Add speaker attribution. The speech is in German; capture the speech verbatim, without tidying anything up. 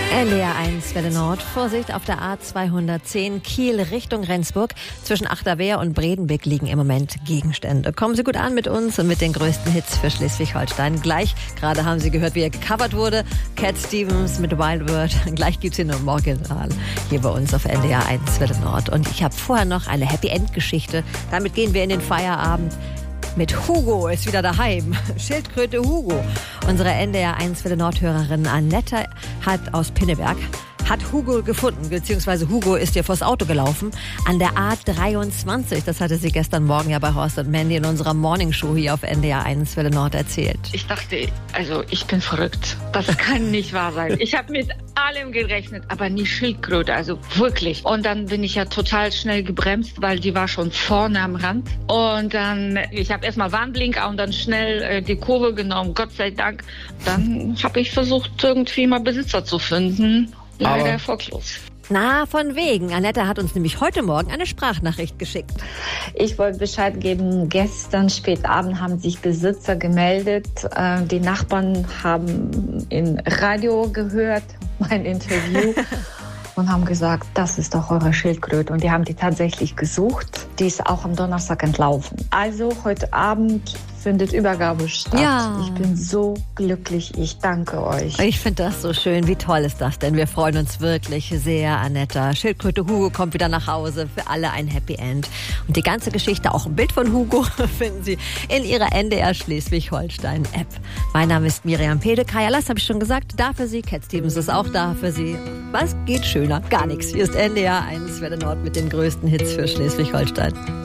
Speaker 1: N D R eins Welle Nord. Vorsicht auf der A zweihundertzehn Kiel Richtung Rendsburg. Zwischen Achterwehr und Bredenbeck liegen im Moment Gegenstände. Kommen Sie gut an mit uns und mit den größten Hits für Schleswig-Holstein. Gleich, gerade haben Sie gehört, wie er gecovert wurde. Cat Stevens mit Wild World. Gleich gibt's ihn im Original hier bei uns auf N D R eins Welle Nord. Und ich habe vorher noch eine Happy End Geschichte. Damit gehen wir in den Feierabend. Mit Hugo ist wieder daheim. Schildkröte Hugo. Unsere N D R eins Welle Nord-Hörerin Annette hat aus Pinneberg hat Hugo gefunden, beziehungsweise Hugo ist ihr vors Auto gelaufen an der A dreiundzwanzig. Das hatte sie gestern Morgen ja bei Horst und Mandy in unserer Morningshow hier auf N D R eins Welle Nord erzählt.
Speaker 2: Ich dachte, also ich bin verrückt. Das kann nicht wahr sein. Ich habe mit allem gerechnet, aber nie Schildkröte, also wirklich. Und dann bin ich ja total schnell gebremst, weil die war schon vorne am Rand. Und dann, ich habe erstmal Warnblinker und dann schnell äh, die Kurve genommen, Gott sei Dank. Dann habe ich versucht, irgendwie mal Besitzer zu finden. Leider erfolglos.
Speaker 1: Na, von wegen. Annette hat uns nämlich heute Morgen eine Sprachnachricht geschickt.
Speaker 3: Ich wollte Bescheid geben, gestern spät Abend haben sich Besitzer gemeldet. Die Nachbarn haben im Radio gehört, mein Interview, und haben gesagt, das ist doch eure Schildkröte. Und die haben die tatsächlich gesucht. Die ist auch am Donnerstag entlaufen. Also heute Abend findet Übergabe statt.
Speaker 1: Ja.
Speaker 3: Ich bin so glücklich. Ich danke euch.
Speaker 1: Ich finde das so schön. Wie toll ist das denn? Wir freuen uns wirklich sehr, Annette. Schildkröte Hugo kommt wieder nach Hause. Für alle ein Happy End. Und die ganze Geschichte, auch ein Bild von Hugo, finden Sie in Ihrer N D R Schleswig-Holstein-App. Mein Name ist Miriam Pedekaya. Das habe ich schon gesagt. Da für Sie. Cat Stevens ist auch da für Sie. Was geht schöner? Gar nichts. Hier ist N D R eins Welle Nord mit den größten Hits für Schleswig-Holstein.